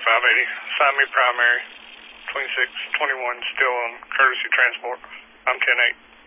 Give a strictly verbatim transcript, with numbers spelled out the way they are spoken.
five eighty. Assign me primary. twenty-six twenty-one still on courtesy transport. I'm ten eight.